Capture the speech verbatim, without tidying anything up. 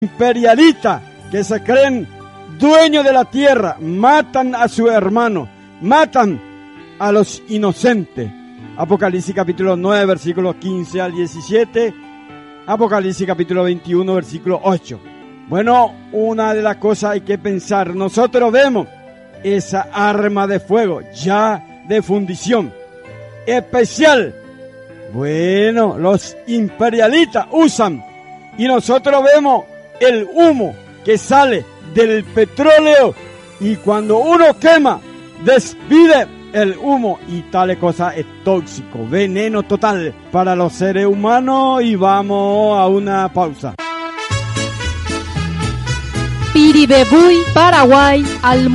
imperialistas que se creen dueños de la tierra, matan a su hermano, matan a los inocentes. Apocalipsis capítulo nueve, versículos quince al diecisiete. Apocalipsis capítulo veintiuno, versículo ocho. Bueno, una de las cosas hay que pensar. Nosotros vemos esa arma de fuego ya de fundición especial. Bueno, los imperialistas usan, y nosotros vemos el humo que sale del petróleo, y cuando uno quema, despide el humo, y tal cosa es tóxico, veneno total para los seres humanos. Y vamos a una pausa. Piribebuy, Paraguay, al